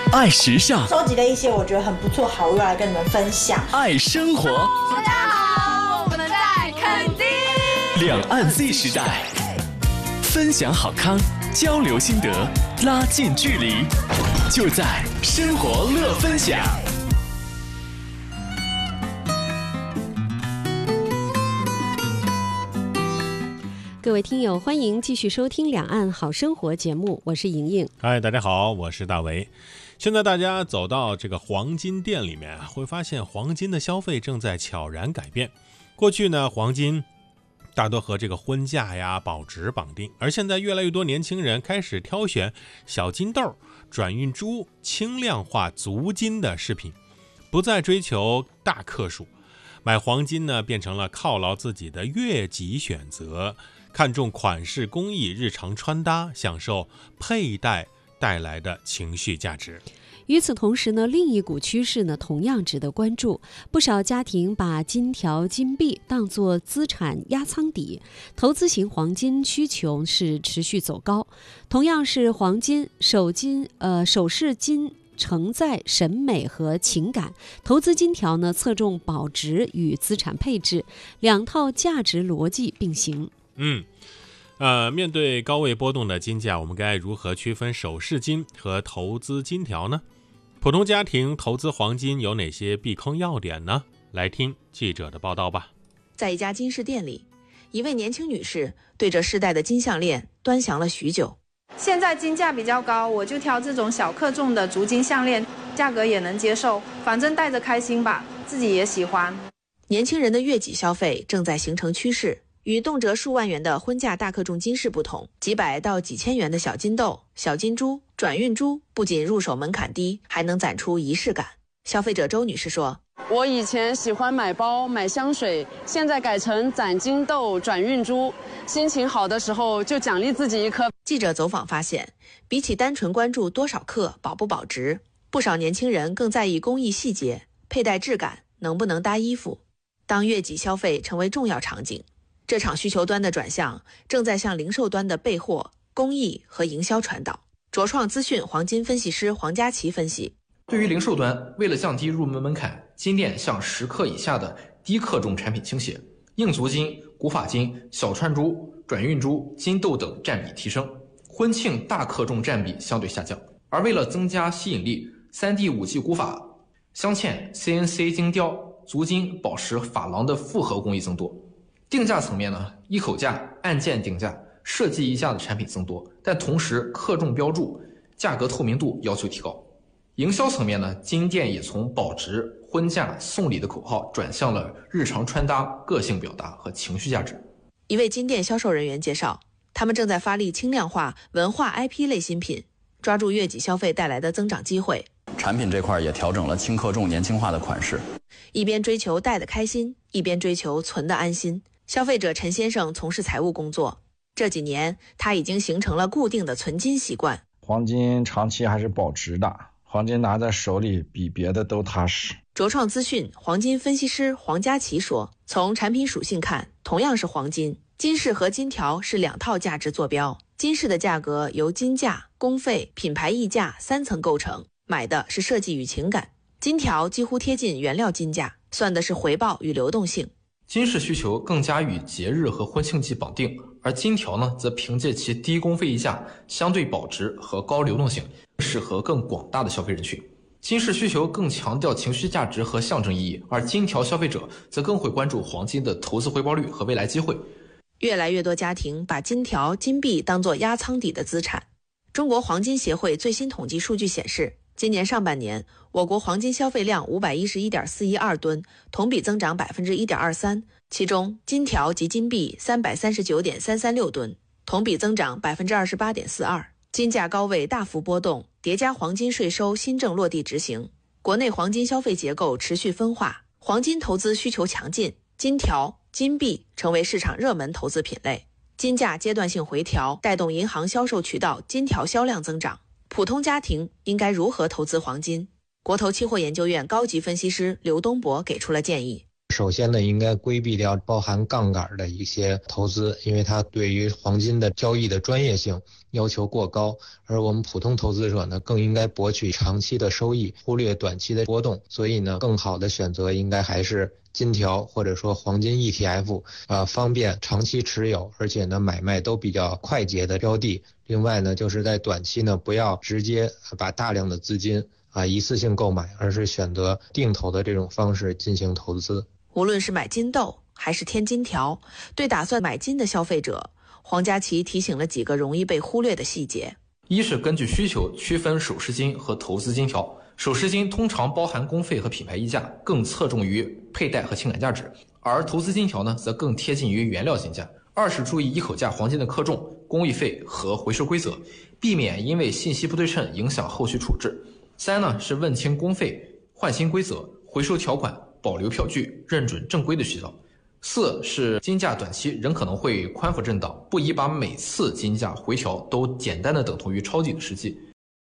爱时尚， 收集了一些我觉得很不错好物来跟你们分享。 爱生活， 大家好，我们在垦丁。 两岸 Z 时代，分享好康，交流心得，拉近距离，就在生活乐分享。 各位听友，欢迎继续收听《两岸好生活》节目，我是莹莹。 嗨，大家好，我是大为。现在大家走到这个黄金店里面，会发现黄金的消费正在悄然改变。过去呢，黄金大多和这个婚嫁呀、保值绑定，而现在越来越多年轻人开始挑选小金豆、转运珠、轻量化足金的饰品，不再追求大克数。买黄金呢，变成了犒劳自己的悦己选择，看重款式工艺、日常穿搭，享受佩戴带来的情绪价值。 与此同时呢，另一股趋势呢，同样值得关注。不少家庭把金条、金币当作资产压舱底，投资型黄金需求是持续走高。同样是黄金，首饰金承载审美和情感，投资金条呢侧重保值与资产配置，两套价值逻辑并行。 面对高位波动的金价，我们该如何区分首饰金和投资金条呢？普通家庭投资黄金有哪些避坑要点呢？来听记者的报道吧。 在一家金饰店里，一位年轻女士对着试戴的金项链端详了许久。 现在金价比较高，我就挑这种小克重的足金项链，价格也能接受，反正戴着开心吧，自己也喜欢。 年轻人的悦己消费正在形成趋势，与动辄数万元的婚嫁大克重金饰不同，几百到几千元的小金豆、小金珠、转运珠不仅入手门槛低，还能攒出仪式感。消费者周女士说， 我以前喜欢买包、买香水，现在改成攒金豆、转运珠，心情好的时候就奖励自己一颗。 记者走访发现，比起单纯关注多少克、保不保值，不少年轻人更在意工艺细节、佩戴质感、能不能搭衣服。当悦己消费成为重要场景，这场需求端的转向正在向零售端的备货、工艺和营销传导。卓创资讯黄金分析师黄佳琪分析， 对于零售端，为了降低入门门槛，金店向10克以下的低克重产品倾斜，硬足金、古法金、小串珠、转运珠、金豆等占比提升，婚庆大克重占比相对下降。而为了增加吸引力，3D 5G 古法、镶嵌 CNC 精雕、足金、宝石、珐琅的复合工艺增多。定价层面呢，一口价、按件定价、设计溢价的产品增多，但同时克重标注、价格透明度要求提高。营销层面呢，金店也从保值、婚嫁、送礼的口号转向了日常穿搭、个性表达和情绪价值。 一位金店销售人员介绍，他们正在发力轻量化文化 IP 类新品，抓住悦己消费带来的增长机会。 产品这块也调整了轻克重、年轻化的款式， 一边追求戴的开心，一边追求存的安心。消费者陈先生从事财务工作，这几年他已经形成了固定的存金习惯。 黄金长期还是保值的，黄金拿在手里比别的都踏实。 卓创资讯黄金分析师黄佳琪说，从产品属性看，同样是黄金，金饰和金条是两套价值坐标。金饰的价格由金价、工费、品牌溢价3层构成，买的是设计与情感。金条几乎贴近原料金价，算的是回报与流动性。 金饰需求更加与节日和婚庆季绑定，而金条呢，则凭借其低工费溢价、相对保值和高流动性，适合更广大的消费人群。金饰需求更强调情绪价值和象征意义，而金条消费者则更会关注黄金的投资回报率和未来机会。 越来越多家庭把金条、金币当作压舱底的资产。中国黄金协会最新统计数据显示，今年上半年，我国黄金消费量511.412吨，同比增长1.23%，其中金条及金币339.336吨，同比增长28.42%。金价高位大幅波动，叠加黄金税收新政落地执行，国内黄金消费结构持续分化，黄金投资需求强劲，金条、金币成为市场热门投资品类。金价阶段性回调，带动银行销售渠道金条销量增长。普通家庭应该如何投资黄金？国投期货研究院高级分析师刘东博给出了建议。 首先呢，应该规避掉包含杠杆的一些投资，因为它对于黄金的交易的专业性要求过高，而我们普通投资者呢，更应该博取长期的收益，忽略短期的波动。所以呢，更好的选择应该还是金条或者说黄金 ETF， 方便长期持有，而且呢买卖都比较快捷的标的。另外呢，就是在短期呢，不要直接把大量的资金一次性购买，而是选择定投的这种方式进行投资。 无论是买金豆还是添金条，对打算买金的消费者，黄嘉琪提醒了几个容易被忽略的细节。 一是根据需求区分首饰金和投资金条，首饰金通常包含工费和品牌溢价，更侧重于佩戴和情感价值，而投资金条呢，则更贴近于原料金价。二是注意一口价黄金的克重、工艺费和回收规则，避免因为信息不对称影响后续处置。三呢，是问清工费、换新规则、回收条款、保留票据、认准正规的渠道。四是金价短期仍可能会宽幅震荡，不宜把每次金价回调都简单的等同于抄底的时机。